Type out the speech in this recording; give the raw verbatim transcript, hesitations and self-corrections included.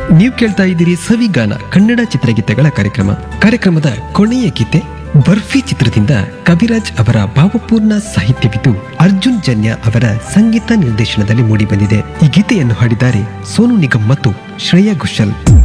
ನೀವು ಕೇಳ್ತಾ ಇದ್ದೀರಿ ಸವಿಗಾನ ಕನ್ನಡ ಚಿತ್ರಗೀತೆಗಳ ಕಾರ್ಯಕ್ರಮ. ಕಾರ್ಯಕ್ರಮದ ಕೊನೆಯ ಗೀತೆ ಬರ್ಫಿ ಚಿತ್ರದಿಂದ ಕವಿರಾಜ್ ಅವರ ಭಾವಪೂರ್ಣ ಸಾಹಿತ್ಯವಿದ್ದು ಅರ್ಜುನ್ ಜನ್ಯ ಅವರ ಸಂಗೀತ ನಿರ್ದೇಶನದಲ್ಲಿ ಮೂಡಿಬಂದಿದೆ. ಈ ಗೀತೆಯನ್ನು ಹಾಡಿದ್ದಾರೆ ಸೋನು ನಿಗಮ್ ಮತ್ತು ಶ್ರೇಯಾ ಘೋಷಾಲ್.